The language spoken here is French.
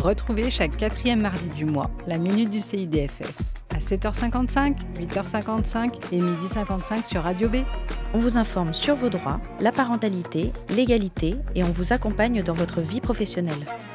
Retrouvez chaque 4e mardi du mois la Minute du CIDFF à 7h55, 8h55 et 12h55 sur Radio B. On vous informe sur vos droits, la parentalité, l'égalité et on vous accompagne dans votre vie professionnelle.